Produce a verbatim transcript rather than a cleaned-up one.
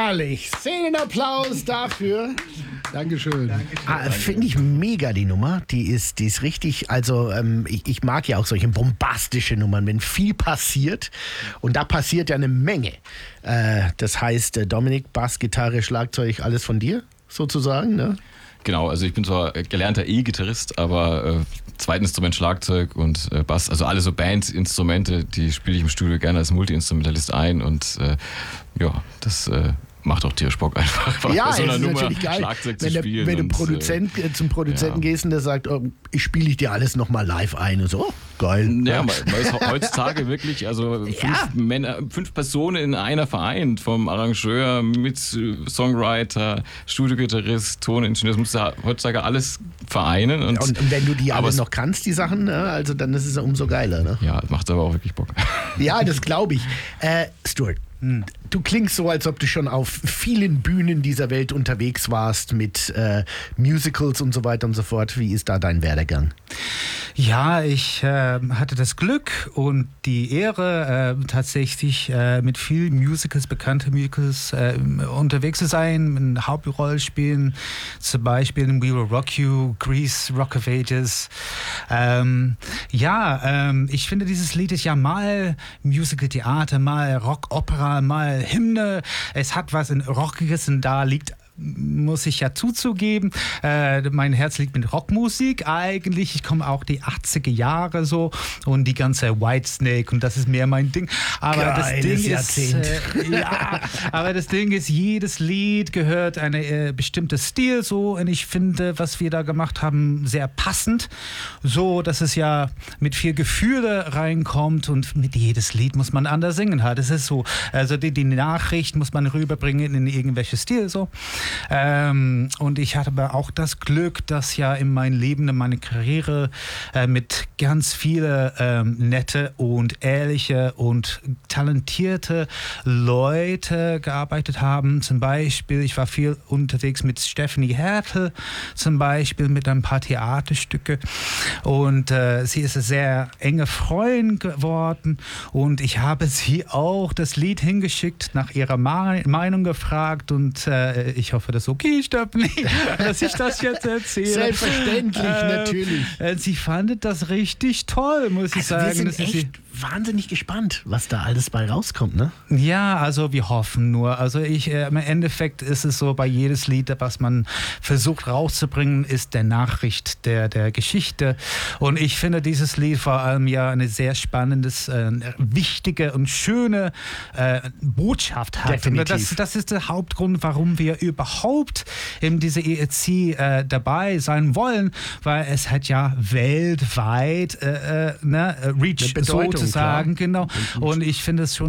Herrlich. Szenenapplaus dafür. Dankeschön. Ah, finde ich mega, die Nummer. Die ist, die ist richtig, also ähm, ich, ich mag ja auch solche bombastische Nummern, wenn viel passiert. Und da passiert ja eine Menge. Äh, das heißt, äh, Dominik, Bass, Gitarre, Schlagzeug, alles von dir sozusagen, ne? Genau, also ich bin zwar gelernter E-Gitarrist, aber äh, Zweitinstrument Schlagzeug und äh, Bass, also alle so Bandinstrumente, die spiele ich im Studio gerne als Multi-Instrumentalist ein und äh, ja, das äh, macht auch tierisch Bock einfach. Ja, bei so einer es ist Nummer natürlich geil, Schlagzeug wenn, zu der, spielen. wenn du und, Produzent, äh, zum Produzenten ja. gehst und der sagt, oh, ich spiele ich dir alles nochmal live ein und so, oh, geil. Ja, man ist heutzutage wirklich, also fünf, Ja. Männer, fünf Personen in einer vereint, vom Arrangeur mit Songwriter, Studiogitarrist, Toningenieur, das musst du heutzutage alles vereinen. Und, Und, und wenn du die alle aber noch kannst, die Sachen, ne, also dann ist es umso geiler. Ne? ja, macht aber auch wirklich Bock. Ja, das glaube ich. Äh, Stuart, du klingst so, als ob du schon auf vielen Bühnen dieser Welt unterwegs warst mit äh, Musicals und so weiter und so fort. Wie ist da dein Werdegang? Ja, ich äh, hatte das Glück und die Ehre, äh, tatsächlich äh, mit vielen Musicals, bekannte Musicals äh, unterwegs zu sein, in Hauptrollen spielen, zum Beispiel in We Will Rock You, Grease, Rock of Ages. Ähm, ja, ähm, ich finde, dieses Lied ist ja mal Musical-Theater, mal Rock-Opera, mal Hymne. Es hat was in Rockiges und da liegt, muss ich ja zuzugeben, äh, mein Herz liegt mit Rockmusik eigentlich. Ich komme auch die achtziger Jahre so und die ganze Whitesnake und das ist mehr mein Ding. Aber Geiles das Ding Jahrzehnt. ist, äh, ja, aber das Ding ist, jedes Lied gehört eine äh, bestimmte Stil so und ich finde, was wir da gemacht haben, sehr passend, so dass es ja mit viel Gefühle reinkommt und mit jedes Lied muss man anders singen halt. Es ist so, also die, die Nachricht muss man rüberbringen in irgendwelche Stil so. Ähm, und ich hatte aber auch das Glück, dass ja in meinem Leben, in meiner Karriere äh, mit ganz viele ähm, nette und ehrliche und talentierte Leute gearbeitet haben. Zum Beispiel, ich war viel unterwegs mit Stephanie Hertel, zum Beispiel mit ein paar Theaterstücke und äh, sie ist eine sehr enge Freundin geworden und ich habe sie auch das Lied hingeschickt, nach ihrer Ma- Meinung gefragt und äh, ich hoffe, das ist okay, Stephanie, dass ich das jetzt erzähle. Selbstverständlich, Ähm, natürlich. äh, Sie fandet das richtig toll, muss ich Also sagen. wir sind Das ist echt wahnsinnig gespannt, was da alles bei rauskommt, ne? Ja, also wir hoffen nur. Also ich, äh, im Endeffekt ist es so, bei jedes Lied, was man versucht rauszubringen, ist der Nachricht der, der Geschichte. Und ich finde dieses Lied vor allem ja eine sehr spannendes, äh, wichtige und schöne äh, Botschaft hat. Definitiv. Und das, das ist der Hauptgrund, warum wir überhaupt in dieser E E C äh, dabei sein wollen, weil es hat ja weltweit äh, äh, ne, Reach Eine Bedeutung, sozusagen, klar. genau. Und ich finde es schon